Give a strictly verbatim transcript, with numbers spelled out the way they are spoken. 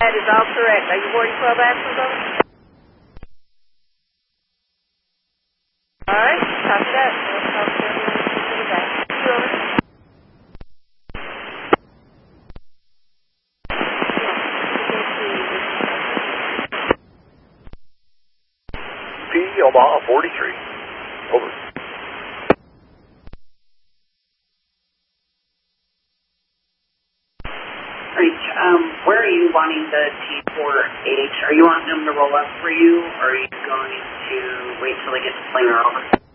That is all correct. Are you boarding twelve answers over? All right, copy that. We'll talk to you back. Over. P Omaha forty-three. Over. Great. Um, where are you wanting the T four H? Are you wanting them to roll up for you, or are you going to wait till they get to Slinger over?